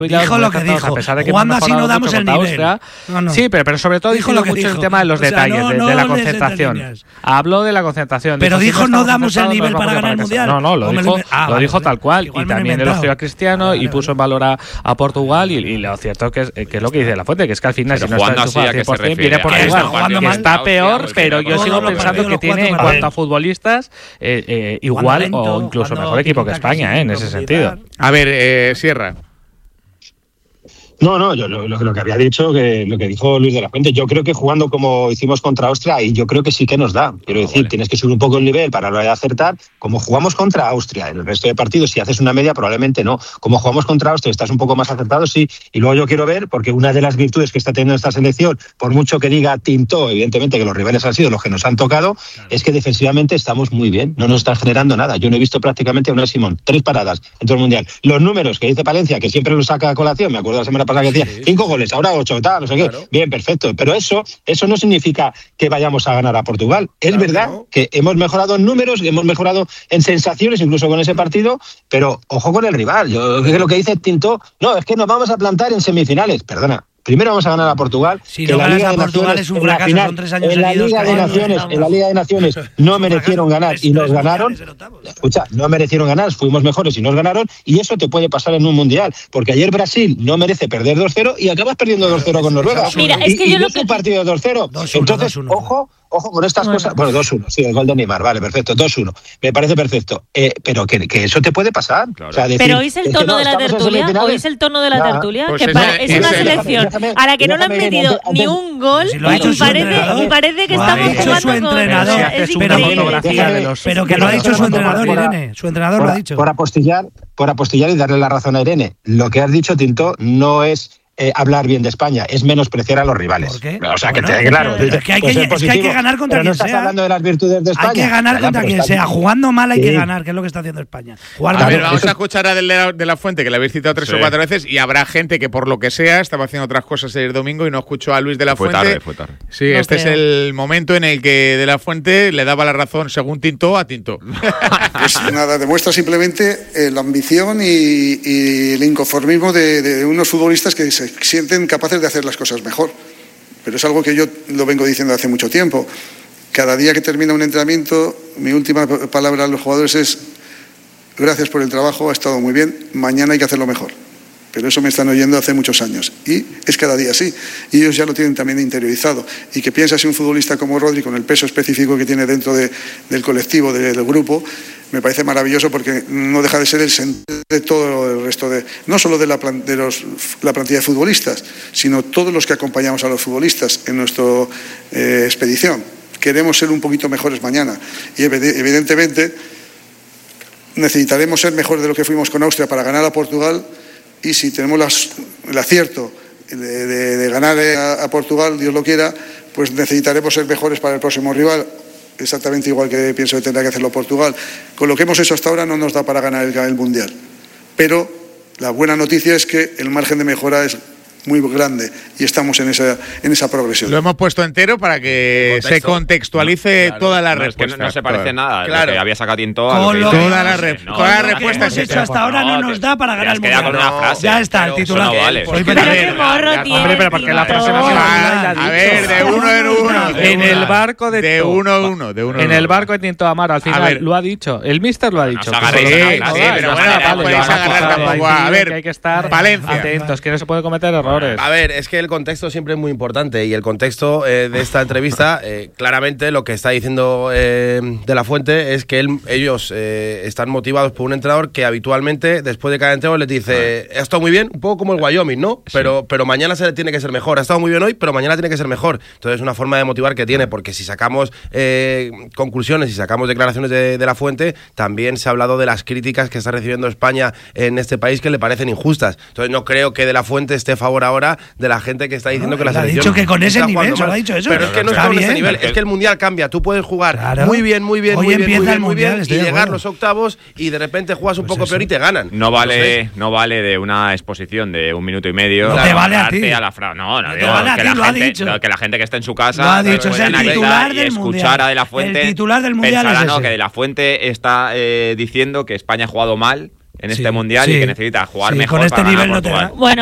Dijo lo que dijo. Jugando así no damos el nivel. No. Sí, pero sobre todo dijo mucho el tema de los detalles, de la concentración. Habló de la concentración. Pero dijo no damos el nivel para ganar el Mundial. No, lo dijo tal cual. Y también elogió a Cristiano y puso en valor a Portugal. Y lo cierto que es lo que dice Lafuente, que es que al final, si no está enchufado al 100%, viene Portugal. Que está peor, pero yo sigo pensando que tiene, en cuanto a futbolistas, igual o incluso mejor equipo que España, en ese sentido. A ver, Sierra. No, yo lo que había dicho, lo que dijo Luis de la Fuente, yo creo que jugando como hicimos contra Austria, y yo creo que sí que nos da. Quiero decir, tienes que subir un poco el nivel para no acertar. Como jugamos contra Austria, en el resto de partidos, si haces una media, probablemente no. Como jugamos contra Austria, estás un poco más acertado, sí. Y luego yo quiero ver, porque una de las virtudes que está teniendo esta selección, por mucho que diga Tintó, evidentemente que los rivales han sido los que nos han tocado, es que defensivamente estamos muy bien. No nos están generando nada. Yo no he visto prácticamente a una Simón. 3 paradas en todo el Mundial. Los números que dice Palencia, que siempre los saca a colación, me acuerdo la semana pasada que decía 5 goles, ahora 8, tal, no sé qué. Bien, perfecto. Pero eso no significa que vayamos a ganar a Portugal. Es verdad que hemos mejorado en números, hemos mejorado en sensaciones, incluso con ese partido, pero ojo con el rival. Yo creo que lo que dice Tintó, no, es que nos vamos a plantar en semifinales. Perdona. Primero vamos a ganar a Portugal. Si no ganas a Portugal es un fracaso, son 3 años seguidos. En la Liga de Naciones no merecieron ganar y nos ganaron. Escucha, no merecieron ganar, fuimos mejores y nos ganaron, y eso te puede pasar en un Mundial, porque ayer Brasil no merece perder 2-0 y acabas perdiendo 2-0 con Noruega. Mira, es que yo no es un partido de 2-0. Entonces, ojo con estas cosas. Bueno, 2-1, sí, el gol de Neymar, vale, perfecto, 2-1. Me parece perfecto. Pero que eso te puede pasar. Claro. O sea, decir, pero ¿oís el tono de la tertulia? ¿Oís el tono de la tertulia? Pues que es una selección a la que no le han metido ni un gol y parece que estamos jugando su entrenador. Pero que lo ha dicho su entrenador, Irene. Su entrenador lo ha dicho. Por apostillar y darle la razón a Irene. Lo que has dicho, Tinto, no es hablar bien de España, es menospreciar a los rivales. ¿Por qué? O sea, que te claro. Es que hay que ganar contra quien sea. No estás hablando de las virtudes de España. Hay que ganar contra quien sea. Jugando mal hay que ganar, que es lo que está haciendo España. A ver, vamos a escuchar a de la Fuente, que la habéis citado 3 o 4 veces, y habrá gente que por lo que sea estaba haciendo otras cosas el domingo y no escuchó a Luis de la Fuente. Fue tarde. Sí, no este creo. Es el momento en el que de la Fuente le daba la razón, según Tintó, a Tintó. Pues nada, demuestra simplemente la ambición y el inconformismo de unos futbolistas que se sienten capaces de hacer las cosas mejor. Pero es algo que yo lo vengo diciendo hace mucho tiempo. Cada día que termina un entrenamiento, mi última palabra a los jugadores es: gracias por el trabajo, ha estado muy bien, mañana hay que hacerlo mejor. Pero eso me están oyendo hace muchos años. Y es cada día así. Y ellos ya lo tienen también interiorizado. Y que piensa si un futbolista como Rodri, con el peso específico que tiene dentro del colectivo, del grupo, me parece maravilloso, porque no deja de ser el sentido de todo el resto no solo de la plantilla de futbolistas, sino todos los que acompañamos a los futbolistas en nuestra expedición. Queremos ser un poquito mejores mañana. Y evidentemente necesitaremos ser mejores de lo que fuimos con Austria para ganar a Portugal. Y si tenemos el acierto de ganar a Portugal, Dios lo quiera, pues necesitaremos ser mejores para el próximo rival, exactamente igual que pienso que tendrá que hacerlo Portugal. Con lo que hemos hecho hasta ahora no nos da para ganar el Mundial. Pero la buena noticia es que el margen de mejora es muy grande y estamos en esa progresión. Lo hemos puesto entero para que se contextualice toda la respuesta. Es que no se parece nada. Claro. Lo que había sacado Tinto toda la respuesta que hemos hecho hasta ahora no nos da para ganar el Mundial. Con una frase. Ya está, el titular. No vale. Hombre, pero porque la próxima a ver, de uno en uno. En el barco de uno en uno. En el barco de Tinto Amaro, al final lo ha dicho. El míster lo ha dicho. Pero bueno, no podéis agarrar tampoco. A ver, hay que estar atentos, que no se puede cometer errores. A ver, es que el contexto siempre es muy importante, y el contexto de esta entrevista, claramente lo que está diciendo de la Fuente es que ellos están motivados por un entrenador que habitualmente, después de cada entreno, les dice: ha estado muy bien, un poco como el Wyoming, ¿no? Sí. Pero mañana tiene que ser mejor. Ha estado muy bien hoy, pero mañana tiene que ser mejor. Entonces es una forma de motivar que tiene, porque si sacamos conclusiones y sacamos declaraciones de la Fuente, también se ha hablado de las críticas que está recibiendo España en este país, que le parecen injustas. Entonces no creo que de la Fuente esté a favor ahora de la gente que está diciendo que la selección ha dicho que con ese nivel, solo ha dicho eso. Pero es que no es con ese nivel, es que el Mundial cambia. Tú puedes jugar muy bien, muy bien y llegar los octavos y de repente juegas un poco peor y te ganan. No vale de una exposición de 1 minuto y medio. No te vale a ti. Que la gente que está en su casa lo ha dicho, es el titular del Mundial. Escuchar a De la Fuente. El titular del Mundial pensará, es ese. que De la Fuente está diciendo que España ha jugado mal en este mundial y que necesita jugar mejor con este para nivel ganar Portugal. Bueno,